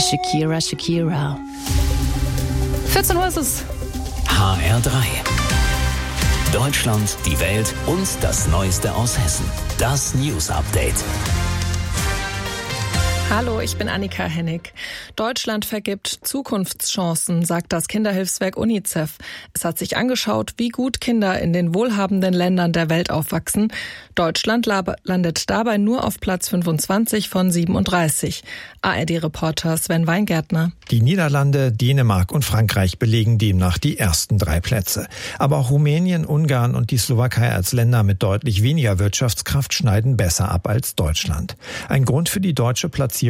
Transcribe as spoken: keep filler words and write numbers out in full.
Shakira, Shakira. vierzehn Uhr ist es. H R drei. Deutschland, die Welt und das Neueste aus Hessen. Das News Update. Hallo, ich bin Annika Hennig. Deutschland vergibt Zukunftschancen, sagt das Kinderhilfswerk UNICEF. Es hat sich angeschaut, wie gut Kinder in den wohlhabenden Ländern der Welt aufwachsen. Deutschland landet dabei nur auf Platz fünfundzwanzig von siebenunddreißig. A R D-Reporter Sven Weingärtner. Die Niederlande, Dänemark und Frankreich belegen demnach die ersten drei Plätze. Aber auch Rumänien, Ungarn und die Slowakei als Länder mit deutlich weniger Wirtschaftskraft schneiden besser ab als Deutschland. Ein Grund für die deutsche Platzierung